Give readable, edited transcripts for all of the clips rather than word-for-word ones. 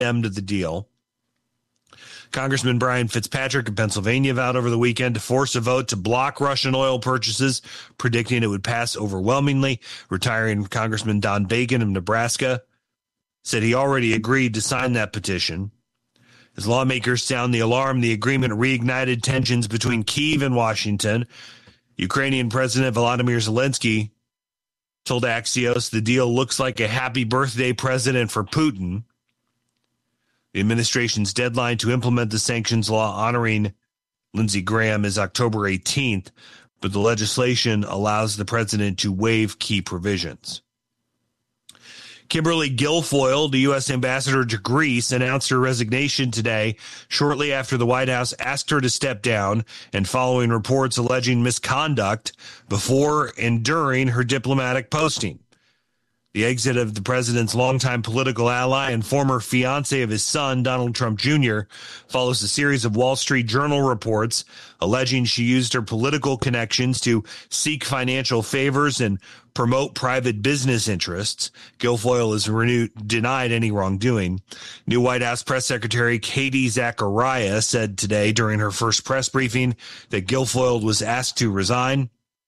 condemned the deal. Congressman Brian Fitzpatrick of Pennsylvania vowed over the weekend to force a vote to block Russian oil purchases, predicting it would pass overwhelmingly. Retiring Congressman Don Bacon of Nebraska said he already agreed to sign that petition. As lawmakers sound the alarm, the agreement reignited tensions between Kyiv and Washington. Ukrainian President Volodymyr Zelensky told Axios the deal looks like a happy birthday present for Putin. The administration's deadline to implement the sanctions law honoring Lindsey Graham is October 18th, but the legislation allows the president to waive key provisions. Kimberly Guilfoyle, the U.S. ambassador to Greece, announced her resignation today, shortly after the White House asked her to step down and following reports alleging misconduct before and during her diplomatic posting. The exit of the president's longtime political ally and former fiancé of his son, Donald Trump Jr., follows a series of Wall Street Journal reports alleging she used her political connections to seek financial favors and promote private business interests. Guilfoyle has denied any wrongdoing. New White House Press Secretary Katie Zachariah said today during her first press briefing that Guilfoyle was asked to resign.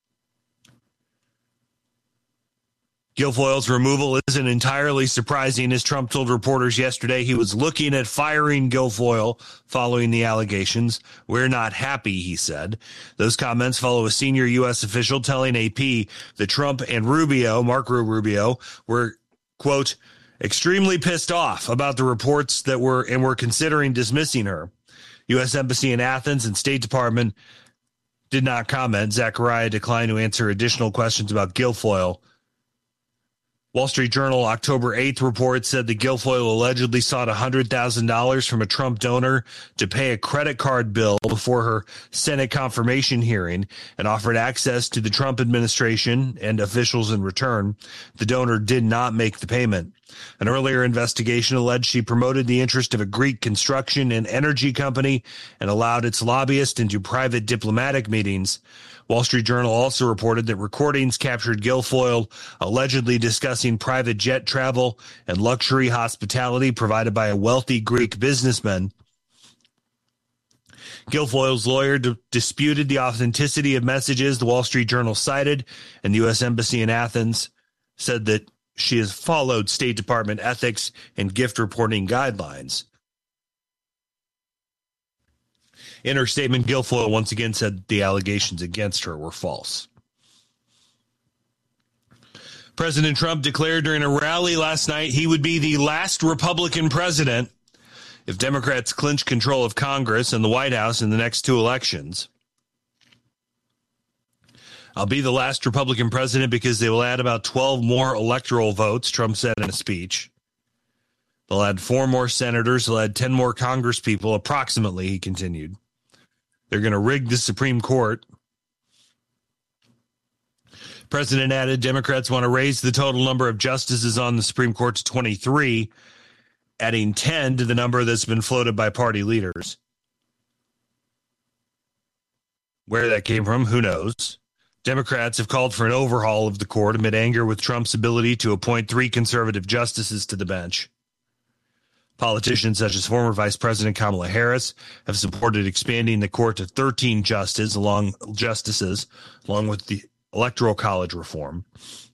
Guilfoyle's removal isn't entirely surprising, as Trump told reporters yesterday he was looking at firing Guilfoyle following the allegations. "We're not happy," he said. Those comments follow a senior U.S. official telling AP that Trump and Marco Rubio, were, quote, extremely pissed off about the reports that were considering dismissing her. U.S. Embassy in Athens and State Department did not comment. Zachariah declined to answer additional questions about Guilfoyle. Wall Street Journal October 8th report said that Guilfoyle allegedly sought $100,000 from a Trump donor to pay a credit card bill before her Senate confirmation hearing and offered access to the Trump administration and officials in return. The donor did not make the payment. An earlier investigation alleged she promoted the interest of a Greek construction and energy company and allowed its lobbyist into private diplomatic meetings. Wall Street Journal also reported that recordings captured Guilfoyle allegedly discussing private jet travel and luxury hospitality provided by a wealthy Greek businessman. Guilfoyle's lawyer disputed the authenticity of messages the Wall Street Journal cited, and the U.S. Embassy in Athens said that she has followed State Department ethics and gift reporting guidelines. In her statement, Guilfoyle once again said the allegations against her were false. President Trump declared during a rally last night he would be the last Republican president if Democrats clinch control of Congress and the White House in the next two elections. "I'll be the last Republican president because they will add about 12 more electoral votes," Trump said in a speech. "They'll add 4 more senators. They'll add 10 more congresspeople, approximately," he continued. "They're going to rig the Supreme Court." President added Democrats want to raise the total number of justices on the Supreme Court to 23, adding 10 to the number that's been floated by party leaders. Where that came from, who knows? Democrats have called for an overhaul of the court amid anger with Trump's ability to appoint 3 conservative justices to the bench. Politicians such as former Vice President Kamala Harris have supported expanding the court to 13 justices, along with the Electoral College reform.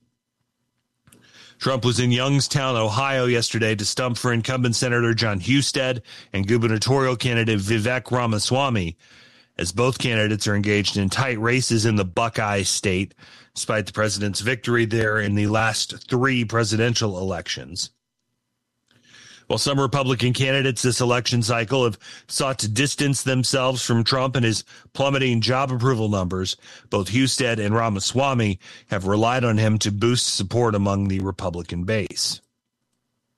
Trump was in Youngstown, Ohio yesterday to stump for incumbent Senator John Husted and gubernatorial candidate Vivek Ramaswamy, as both candidates are engaged in tight races in the Buckeye State, despite the president's victory there in the last 3 presidential elections. While some Republican candidates this election cycle have sought to distance themselves from Trump and his plummeting job approval numbers, both Husted and Ramaswamy have relied on him to boost support among the Republican base.